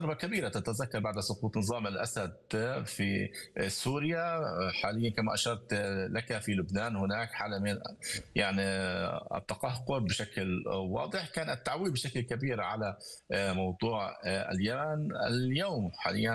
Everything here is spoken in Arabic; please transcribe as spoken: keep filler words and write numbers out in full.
ضربة كبيرة تتذكر بعد سقوط نظام الأسد في سوريا. حاليا كما أشرت لك في لبنان هناك حالة من يعني التقهقر بشكل واضح. كان التعويل بشكل كبير على موضوع اليمن. اليوم حاليا